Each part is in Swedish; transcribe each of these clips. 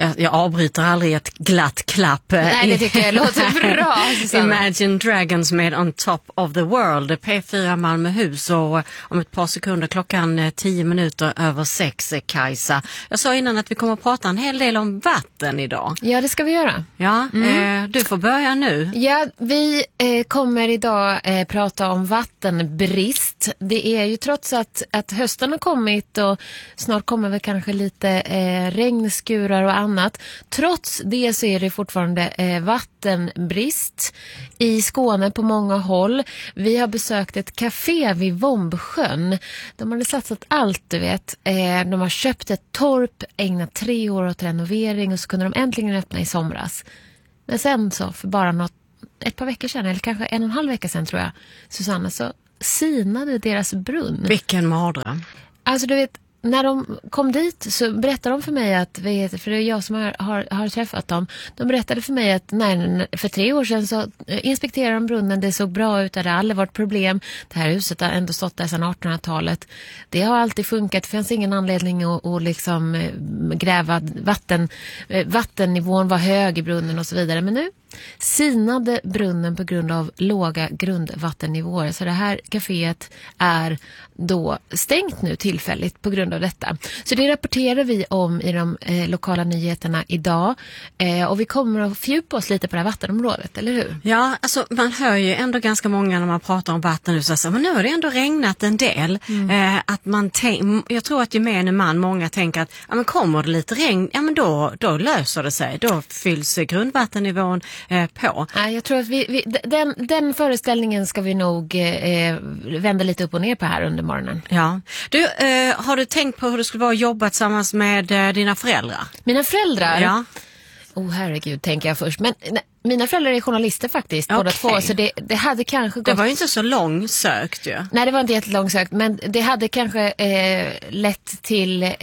Jag avbryter aldrig ett glatt klapp. Nej, det tycker jag låter bra, Susanna. Imagine Dragons med On Top of the World, P4 Malmöhus, och om ett par sekunder, klockan 10 minuter över 6, Kajsa. Jag sa innan att vi kommer att prata en hel del om vatten idag. Ja, det ska vi göra. Ja, du får börja nu. Ja, vi kommer idag prata om vattenbrist. Det är ju trots att hösten har kommit och snart kommer väl kanske lite regnskurar och annat. Trots det så är det fortfarande vattenbrist i Skåne på många håll. Vi har besökt ett café vid Vombsjön. De hade satsat allt, du vet. De har köpt ett torp, ägnat 3 år åt renovering och så kunde de äntligen öppna i somras. Men sen så, för bara ett par veckor sedan, eller kanske 1,5 vecka sedan tror jag, Susanna, så sinade deras brunn. Vilken mardröm. Alltså du vet, när de kom dit så berättade de för mig att, för det är jag som har träffat dem, de berättade för mig att för 3 år sedan så inspekterade de brunnen, det såg bra ut, det hade aldrig varit problem. Det här huset har ändå stått där sedan 1800-talet. Det har alltid funkat, det finns ingen anledning att liksom gräva vattennivån var hög i brunnen och så vidare. Men nu sinade brunnen på grund av låga grundvattennivåer. Så det här kaféet är då stängt nu tillfälligt på grund av detta. Så det rapporterar vi om i de lokala nyheterna idag. Och vi kommer att fördjupa oss lite på det här vattenområdet, eller hur? Ja, alltså man hör ju ändå ganska många när man pratar om vatten. Så men nu har det ändå regnat en del. Att jag tror att gemene man, många tänker att men kommer det lite regn, ja men då löser det sig. Då fylls grundvattennivån på. Ja, jag tror att den föreställningen ska vi nog vända lite upp och ner på här under morgonen. Ja. Du, har du tänkt på hur det skulle vara att jobba tillsammans med dina föräldrar? Mina föräldrar? Ja. Herregud, tänker jag först. Men mina föräldrar är journalister faktiskt, båda två. Så det hade kanske gått... Det var ju inte så långsökt ju. Nej, det var inte jättelångsökt. Men det hade kanske lett till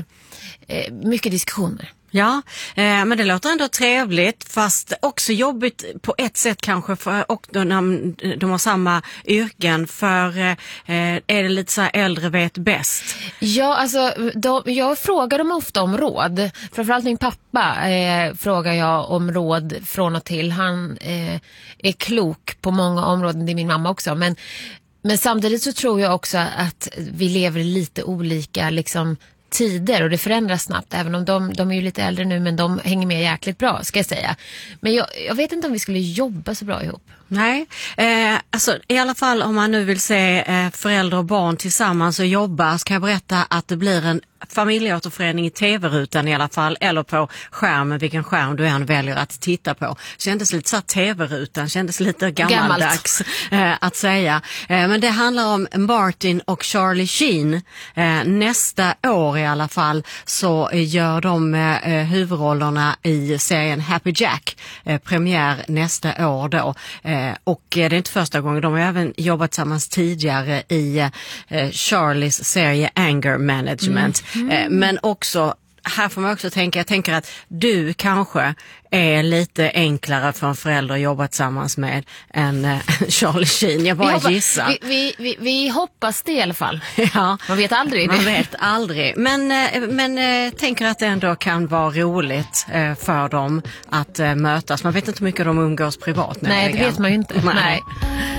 mycket diskussioner. Ja, men det låter ändå trevligt, fast också jobbigt på ett sätt kanske, för och när de har samma yrken, för är det lite så här äldre vet bäst? Ja, alltså jag frågar dem ofta om råd. Framförallt min pappa frågar jag om råd från och till. Han är klok på många områden, det är min mamma också, men samtidigt så tror jag också att vi lever lite olika liksom tider och det förändras snabbt, även om de är ju lite äldre nu, men de hänger med jäkligt bra, ska jag säga. Men jag vet inte om vi skulle jobba så bra ihop. Nej, alltså i alla fall om man nu vill se föräldrar och barn tillsammans och jobba, så kan jag berätta att det blir en familjeåterförening i tv-rutan i alla fall, eller på skärmen, vilken skärm du än väljer att titta på. Kändes lite så här tv-rutan, kändes lite gammaldags att säga. Men det handlar om Martin och Charlie Sheen. Nästa år i alla fall så gör de huvudrollerna i serien Happy Jack, premiär nästa år då. Och det är inte första gången, de har även jobbat tillsammans tidigare i Charlies serie Anger Management. Men också, här får man också tänka, jag tänker att du kanske är lite enklare för en förälder att jobba tillsammans med än Charlie Sheen. Jag bara gissar. Vi hoppas det i alla fall. Ja. Man vet aldrig. Man vet aldrig. Men tänker att det ändå kan vara roligt för dem att mötas. Man vet inte hur mycket de umgås privat. Nej, det vet man ju inte. Nej.